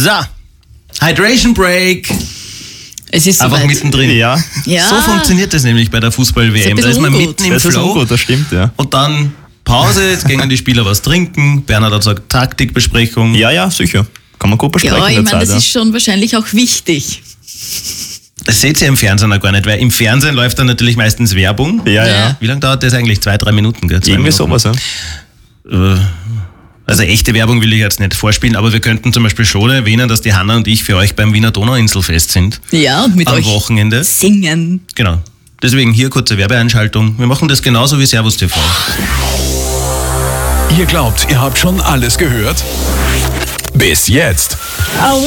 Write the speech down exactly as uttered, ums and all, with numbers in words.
So, Hydration Break. Es ist Einfach soweit. mittendrin. Ja, Ja. So funktioniert das nämlich bei der Fußball-W M. Ist Da ein ist man bisschen mitten im das ist Flow ungut, das stimmt, ja. und dann Pause, jetzt gehen die Spieler was trinken. Bernhard hat gesagt Taktikbesprechung. Ja, ja, sicher. Kann man gut besprechen Ja, ich in der meine, Zeit. das ist schon wahrscheinlich auch wichtig. Das seht ihr im Fernsehen auch gar nicht, weil im Fernsehen läuft dann natürlich meistens Werbung. ja, ja, Ja. ja. Wie lange dauert das eigentlich? Zwei, drei Minuten, gell? Zwei Irgendwie Minuten. sowas, ja. Äh, Also echte Werbung will ich jetzt nicht vorspielen, aber wir könnten zum Beispiel schon erwähnen, dass die Hanna und ich für euch beim Wiener Donauinselfest sind. Ja, und mit Am euch Wochenende. singen. Genau. Deswegen hier kurze Werbeeinschaltung. Wir machen das genauso wie Servus T V. Ihr glaubt, ihr habt schon alles gehört? Bis jetzt.